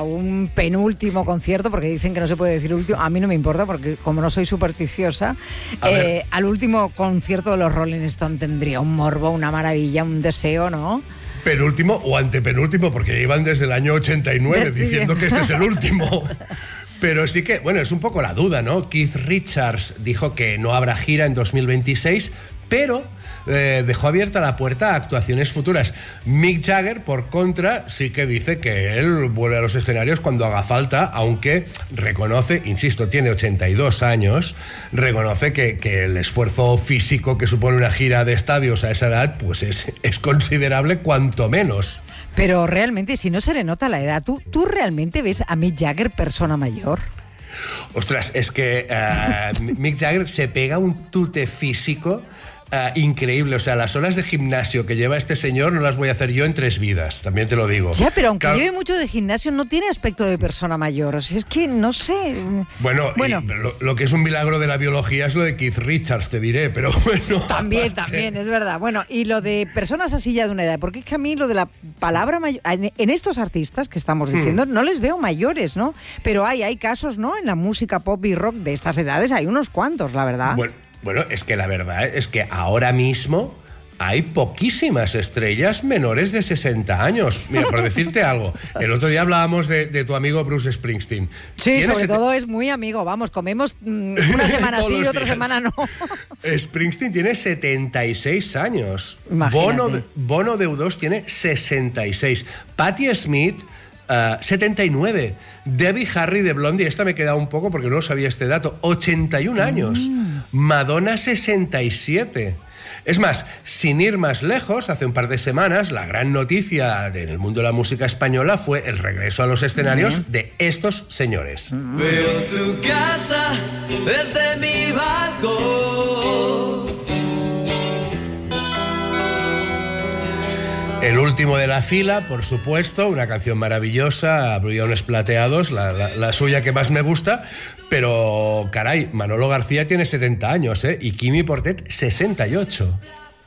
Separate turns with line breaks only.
un penúltimo concierto, porque dicen que no se puede decir último, a mí no me importa porque como no soy supersticiosa, al último concierto de los Rolling Stones tendría un morbo, una maravilla, un deseo, ¿no?
Penúltimo o antepenúltimo, porque llevan desde el año 89 diciendo que este es el último. Pero sí que, bueno, es un poco la duda, ¿no? Keith Richards dijo que no habrá gira en 2026, pero dejó abierta la puerta a actuaciones futuras. Mick Jagger, por contra, sí que dice que él vuelve a los escenarios cuando haga falta, aunque reconoce, insisto, tiene 82 años, reconoce que el esfuerzo físico que supone una gira de estadios a esa edad, pues es considerable, cuanto menos.
Pero realmente, si no se le nota la edad, ¿tú realmente ves a Mick Jagger persona mayor?
Ostras, es que Mick Jagger se pega un tute físico increíble. O sea, las horas de gimnasio que lleva este señor no las voy a hacer yo en 3 vidas, también te lo digo.
Ya, pero aunque lleve mucho de gimnasio, no tiene aspecto de persona mayor. O sea, es que no sé.
Bueno. Lo que es un milagro de la biología es lo de Keith Richards, te diré, pero bueno.
También, es verdad. Bueno, y lo de personas así ya de una edad, porque es que a mí lo de la palabra mayor, en estos artistas que estamos diciendo, no les veo mayores, ¿no? Pero hay casos, ¿no? En la música pop y rock de estas edades hay unos cuantos, la verdad.
Bueno, es que la verdad es que ahora mismo hay poquísimas estrellas menores de 60 años. Mira, por decirte algo, el otro día hablábamos de tu amigo Bruce Springsteen.
Sí, sobre todo es muy amigo, vamos, comemos una semana sí y otra semana no.
Springsteen tiene 76 años. Bono de U2 tiene 66. Patti Smith, 79. Debbie Harry de Blondie, esta me he quedado un poco porque no sabía este dato, 81 años. Madonna, 67. Es más, sin ir más lejos, hace un par de semanas la gran noticia en el mundo de la música española fue el regreso a los escenarios de estos señores.
Veo tu casa desde mi balcón.
El último de la fila, por supuesto, una canción maravillosa, Brullones Plateados, la suya que más me gusta, pero caray, Manolo García tiene 70 años, y Quimi Portet 68.